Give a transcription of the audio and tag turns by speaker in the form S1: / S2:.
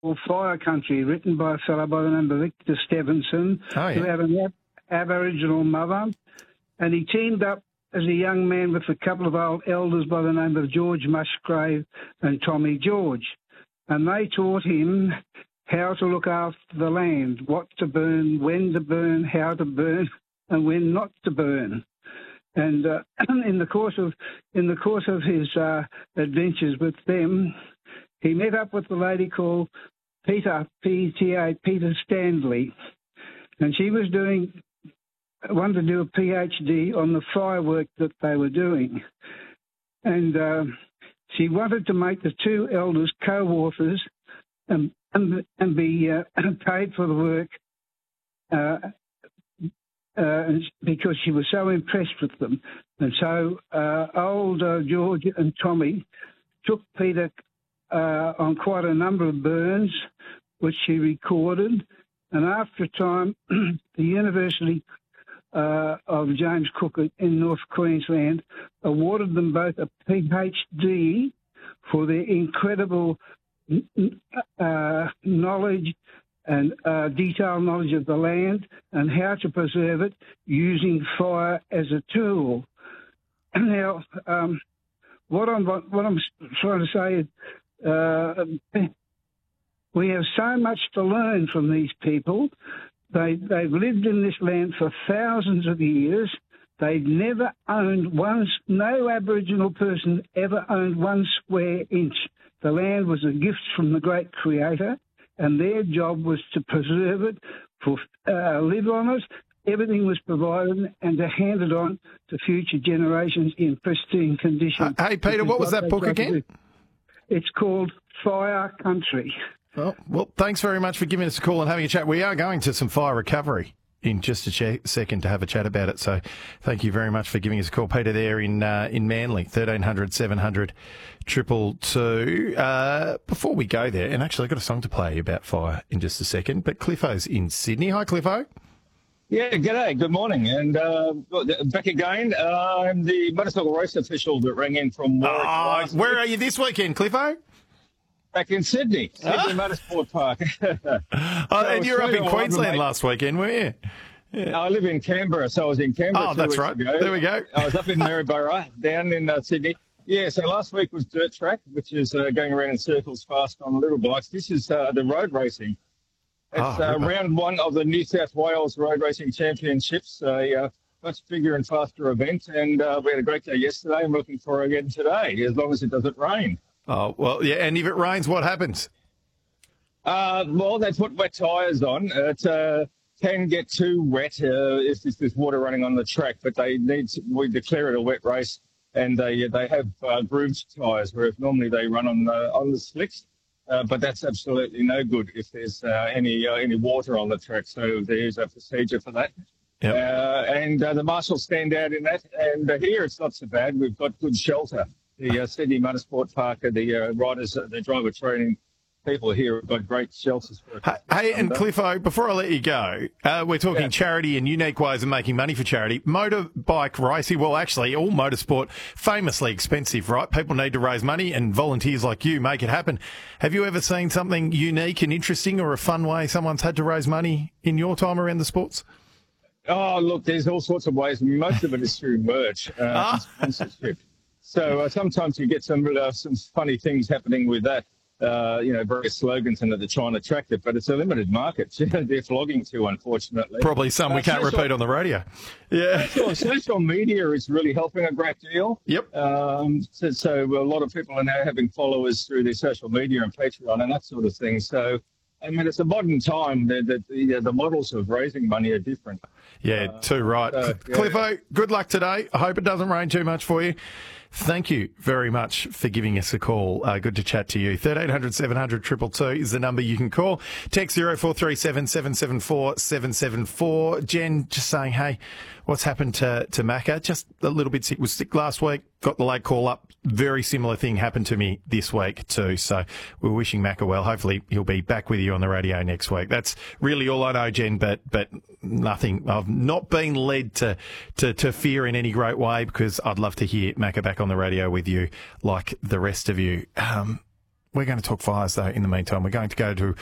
S1: called Fire Country, written by a fellow by the name of Victor Stevenson, who had an Aboriginal mother. And he teamed up as a young man with a couple of old elders by the name of George Musgrave and Tommy George. And they taught him how to look after the land, what to burn, when to burn, how to burn, and when not to burn. And in the course of his adventures with them, he met up with a lady called Peter, P-E-T-A, Peter Stanley, and she was wanted to do a PhD on the firework that they were doing. And she wanted to make the two elders co-authors and be paid for the work because she was so impressed with them. And so old George and Tommy took Peter on quite a number of burns, which she recorded. And after a time, the University of James Cook in North Queensland awarded them both a PhD for their incredible knowledge and detailed knowledge of the land and how to preserve it using fire as a tool. Now, what I'm trying to say is we have so much to learn from these people. They've lived in this land for thousands of years. They've never owned no Aboriginal person ever owned 1 square inch. The land was a gift from the great Creator, and their job was to preserve it, live on it. Everything was provided, and to hand it on to future generations in pristine condition.
S2: Hey, Peter, what was that book again?
S1: It's called Fire Country.
S2: Well, thanks very much for giving us a call and having a chat. We are going to some fire recovery in just a second to have a chat about it. So thank you very much for giving us a call, Peter, there in Manly, 1300 700 222. Before we go there, and actually I've got a song to play about fire in just a second, but Cliffo's in Sydney. Hi, Cliffo.
S3: Yeah, g'day, good morning. And back again, I'm the motorcycle race official that rang in from Warwick.
S2: Where are you this weekend, Cliffo?
S3: Back in Sydney Motorsport Park.
S2: And you were up in Queensland last weekend, weren't you?
S3: Yeah. I live in Canberra, so I was in Canberra 2 weeks ago.
S2: There we go.
S3: I was up in Maryborough, down in Sydney. Yeah, so last week was dirt track, which is going around in circles fast on little bikes. This is the road racing. It's round one of the New South Wales Road Racing Championships, a much bigger and faster event. And we had a great day yesterday. I'm looking forward again today, as long as it doesn't rain.
S2: Oh, well, yeah, and if it rains, what happens?
S3: Well, they put wet tyres on. It can get too wet if there's water running on the track, but we declare it a wet race, and they have grooved tyres, whereas normally they run on the slicks. But that's absolutely no good if there's any water on the track. So there's a procedure for that. Yep. And the marshals stand out in that. And here it's not so bad. We've got good shelter. The Sydney Motorsport Park, the riders, the driver training people here have got great shelters.
S2: Hey, and Cliffo, before I let you go, we're talking charity and unique ways of making money for charity. Motorbike racing, well, actually, all motorsport, famously expensive, right? People need to raise money, and volunteers like you make it happen. Have you ever seen something unique and interesting or a fun way someone's had to raise money in your time around the sports?
S3: Oh, look, there's all sorts of ways. Most of it is through merch and sponsorship. So sometimes you get some funny things happening with that. Various slogans and they're trying to attract it, but it's a limited market. They're flogging to, unfortunately.
S2: Probably some we can't repeat on the radio. Yeah.
S3: Social media is really helping a great deal.
S2: Yep.
S3: So a lot of people are now having followers through their social media and Patreon and that sort of thing. So, I mean, it's a modern time. The models of raising money are different.
S2: Yeah, too right. Cliffo, good luck today. I hope it doesn't rain too much for you. Thank you very much for giving us a call. Good to chat to you. 1300 700 222 is the number you can call. Text 0437 774 774. Jen just saying, hey, what's happened to Macca? Just a little bit sick. Was sick last week. Got the late call up. Very similar thing happened to me this week too. So we're wishing Macca well. Hopefully he'll be back with you on the radio next week. That's really all I know, Jen, but nothing. I've not been led to fear in any great way because I'd love to hear Macca back on the radio with you like the rest of you. We're going to talk fires, though, in the meantime. We're going to go to